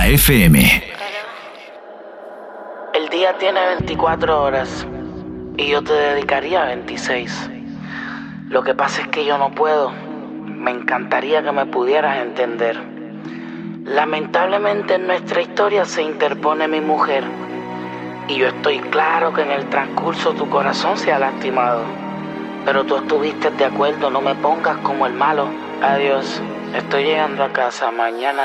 Mega FM. El día tiene 24 horas y yo te dedicaría 26. Lo que pasa es que yo no puedo. Me encantaría que me pudieras entender. Lamentablemente en nuestra historia se interpone mi mujer. Y yo estoy claro que en el transcurso tu corazón se ha lastimado. Pero tú estuviste de acuerdo, no me pongas como el malo. Adiós, estoy llegando a casa, mañana